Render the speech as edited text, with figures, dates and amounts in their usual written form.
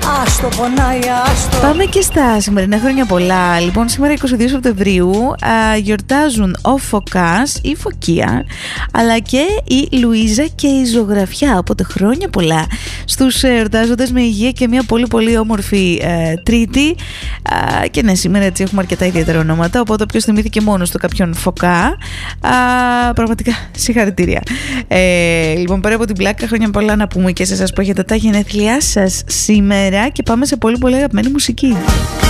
Άστο πονάει, άστο. Πάμε και στα σημερινά χρόνια πολλά. Λοιπόν, σήμερα 22 Σεπτεμβρίου γιορτάζουν ο Φωκάς, η Φωκία, αλλά και η Λουίζα και η Ζωγραφιά. Οπότε χρόνια πολλά στους εορτάζοντες, με υγεία και μια πολύ πολύ όμορφη Τρίτη. Και ναι, σήμερα έτσι έχουμε αρκετά ιδιαίτερα ονόματα, οπότε όποιος θυμήθηκε μόνος του κάποιον Φωκά, πραγματικά συγχαρητήρια. Λοιπόν, πέρα από την πλάκα, χρόνια πολλά να πούμε και σε εσάς που έχετε τα γενέθλιά σας σήμερα, και πάμε σε πολύ πολύ αγαπημένη μουσική.